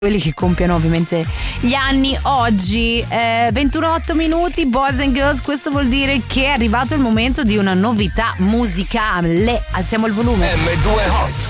quelli che compiono ovviamente gli anni oggi. 21:08 minuti, Boys and Girls. Questo vuol dire che è arrivato il momento di una novità musicale. Alziamo il volume. M2 Hot.